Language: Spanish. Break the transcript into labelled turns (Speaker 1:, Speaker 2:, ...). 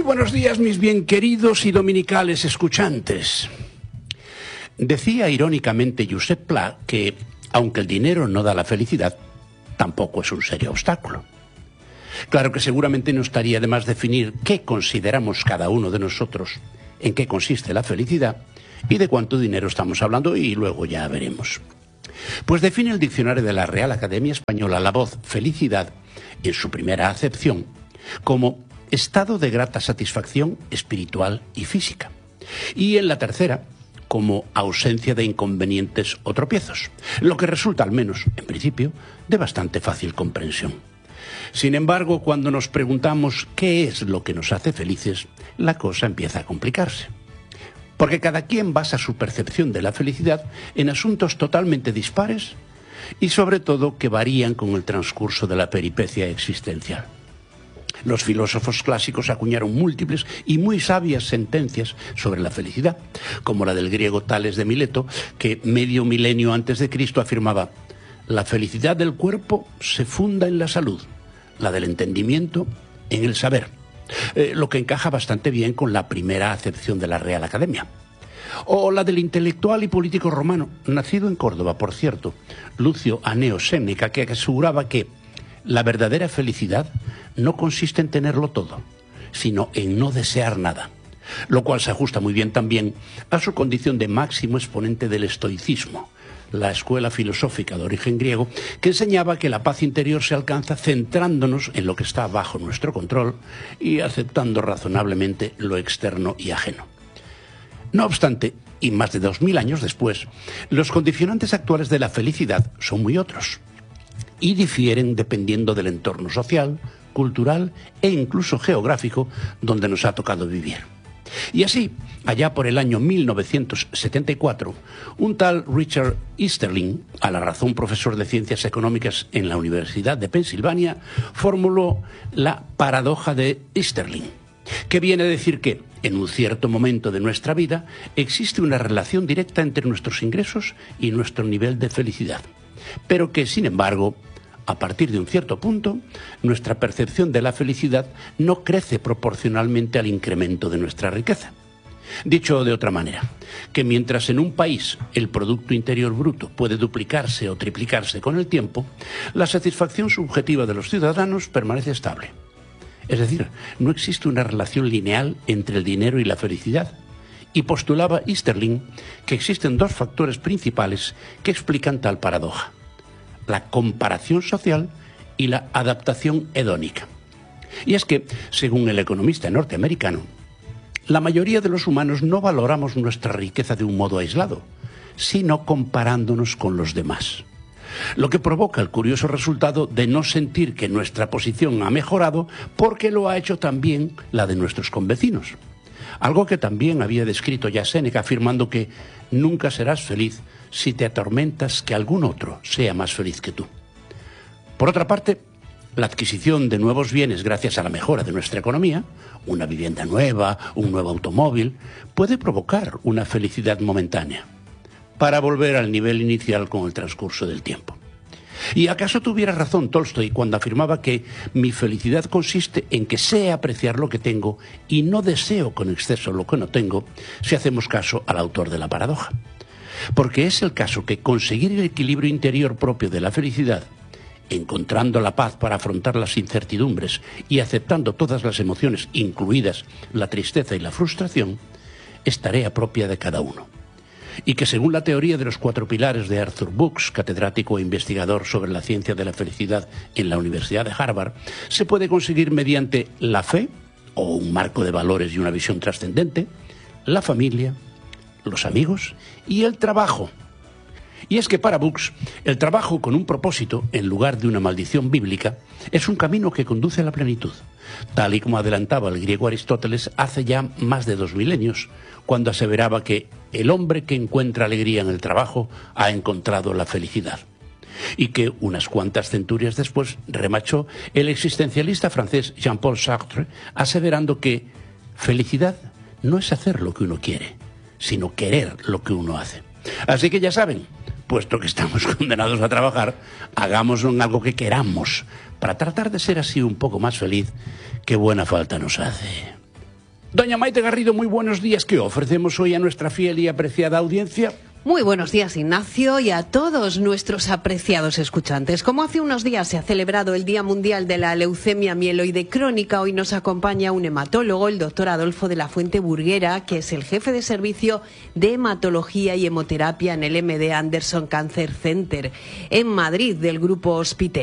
Speaker 1: buenos días, mis bien queridos y dominicales escuchantes. Decía irónicamente Josep Pla que, aunque el dinero no da la felicidad, tampoco es un serio obstáculo. Claro que seguramente no estaría de más definir qué consideramos cada uno de nosotros, en qué consiste la felicidad y de cuánto dinero estamos hablando, y luego ya veremos. Pues define el diccionario de la Real Academia Española la voz felicidad, en su primera acepción, como estado de grata satisfacción espiritual y física, y en la tercera como ausencia de inconvenientes o tropiezos, lo que resulta, al menos en principio, de bastante fácil comprensión. Sin embargo, cuando nos preguntamos qué es lo que nos hace felices, la cosa empieza a complicarse. Porque cada quien basa su percepción de la felicidad en asuntos totalmente dispares y sobre todo que varían con el transcurso de la peripecia existencial. Los filósofos clásicos acuñaron múltiples y muy sabias sentencias sobre la felicidad, como la del griego Tales de Mileto, que medio milenio antes de Cristo afirmaba: la felicidad del cuerpo se funda en la salud, la del entendimiento en el saber, lo que encaja bastante bien con la primera acepción de la Real Academia. O la del intelectual y político romano, nacido en Córdoba, por cierto, Lucio Aneo Séneca, que aseguraba que la verdadera felicidad no consiste en tenerlo todo, sino en no desear nada, lo cual se ajusta muy bien también a su condición de máximo exponente del estoicismo, la escuela filosófica de origen griego, que enseñaba que la paz interior se alcanza centrándonos en lo que está bajo nuestro control y aceptando razonablemente lo externo y ajeno. No obstante, y más de 2000 años después, los condicionantes actuales de la felicidad son muy otros y difieren dependiendo del entorno social, cultural e incluso geográfico donde nos ha tocado vivir. Y así, allá por el año 1974, un tal Richard Easterling, a la razón profesor de Ciencias Económicas en la Universidad de Pensilvania, formuló la paradoja de Easterling, que viene a decir que, en un cierto momento de nuestra vida, existe una relación directa entre nuestros ingresos y nuestro nivel de felicidad, pero que, sin embargo, a partir de un cierto punto, nuestra percepción de la felicidad no crece proporcionalmente al incremento de nuestra riqueza. Dicho de otra manera, que mientras en un país el Producto Interior Bruto puede duplicarse o triplicarse con el tiempo, la satisfacción subjetiva de los ciudadanos permanece estable. Es decir, no existe una relación lineal entre el dinero y la felicidad. Y postulaba Easterling que existen dos factores principales que explican tal paradoja: la comparación social y la adaptación hedónica. Y es que, según el economista norteamericano, la mayoría de los humanos no valoramos nuestra riqueza de un modo aislado, sino comparándonos con los demás. Lo que provoca el curioso resultado de no sentir que nuestra posición ha mejorado porque lo ha hecho también la de nuestros convecinos. Algo que también había descrito ya Séneca, afirmando que nunca serás feliz si te atormentas que algún otro sea más feliz que tú. Por otra parte, la adquisición de nuevos bienes gracias a la mejora de nuestra economía, una vivienda nueva, un nuevo automóvil, puede provocar una felicidad momentánea, para volver al nivel inicial con el transcurso del tiempo. ¿Y acaso tuviera razón Tolstoy cuando afirmaba que mi felicidad consiste en que sé apreciar lo que tengo y no deseo con exceso lo que no tengo, si hacemos caso al autor de la paradoja? Porque es el caso que conseguir el equilibrio interior propio de la felicidad, encontrando la paz para afrontar las incertidumbres y aceptando todas las emociones, incluidas la tristeza y la frustración, es tarea propia de cada uno. Y que según la teoría de los 4 pilares de Arthur Brooks, catedrático e investigador sobre la ciencia de la felicidad en la Universidad de Harvard, se puede conseguir mediante la fe, o un marco de valores y una visión trascendente, la familia, los amigos y el trabajo. Y es que para Brooks, el trabajo con un propósito, en lugar de una maldición bíblica, es un camino que conduce a la plenitud, tal y como adelantaba el griego Aristóteles hace ya más de 2 milenios, cuando aseveraba que el hombre que encuentra alegría en el trabajo ha encontrado la felicidad. Y que unas cuantas centurias después remachó el existencialista francés Jean-Paul Sartre, aseverando que felicidad no es hacer lo que uno quiere, sino querer lo que uno hace. Así que ya saben, puesto que estamos condenados a trabajar, hagámoslo en algo que queramos, para tratar de ser así un poco más feliz, que buena falta nos hace. Doña Maite Garrido, muy buenos días. ¿Qué ofrecemos hoy a nuestra fiel y apreciada audiencia?
Speaker 2: Muy buenos días, Ignacio, y a todos nuestros apreciados escuchantes. Como hace unos días se ha celebrado el Día Mundial de la Leucemia Mieloide Crónica, hoy nos acompaña un hematólogo, el doctor Adolfo de la Fuente Burguera, que es el jefe de servicio de hematología y hemoterapia en el MD Anderson Cancer Center en Madrid, del Grupo Hospitalet.